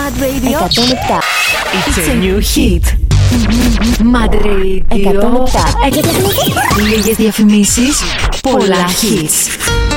Mad Radio 107. It's a new hit. Mad Radio 107. Λίγες διαφημίσεις, πολλά hits.